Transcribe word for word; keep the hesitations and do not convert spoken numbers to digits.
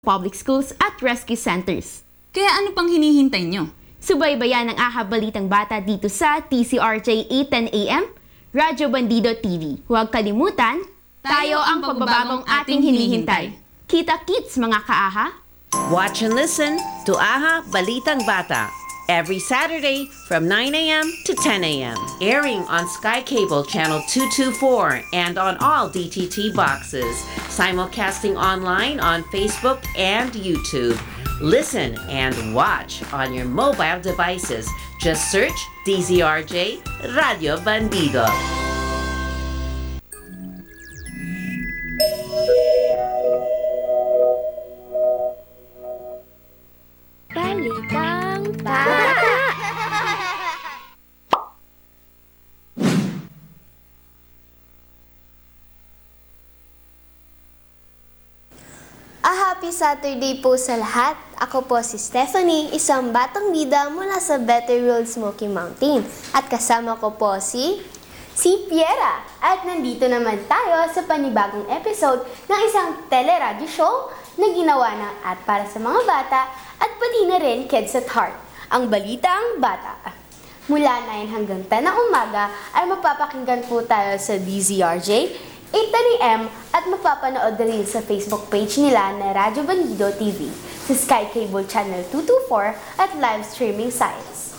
public schools at rescue centers. Kaya ano pang hinihintay nyo? Subaybayan ang Aha Balitang Bata dito sa T C R J eight ten A M, Radyo Bandido T V. Huwag kalimutan, tayo ang pagbabagong ating hinihintay. Kita-kits mga ka-aha! Watch and listen to Aha Balitang Bata every Saturday from nine A M to ten A M Airing on Sky Cable Channel two twenty-four and on all D T T boxes. Simulcasting online on Facebook and YouTube. Listen and watch on your mobile devices. Just search D Z R J Radio Bandido. Balitang Bata! A happy Saturday po sa lahat. Ako po si Stephanie, isang batang bida mula sa Better Road Smoky Mountain. At kasama ko po si... si Piera. At nandito naman tayo sa panibagong episode ng isang teleradyo show na ginawa ng at para sa mga bata at pati na rin Kids at Heart, ang Balitang Bata. Mula nine hanggang ten ng umaga ay mapapakinggan po tayo sa D Z R J eight ten A M at mapapanood rin sa Facebook page nila na Radyo Bandido T V, sa Sky Cable Channel two twenty-four at live streaming sites.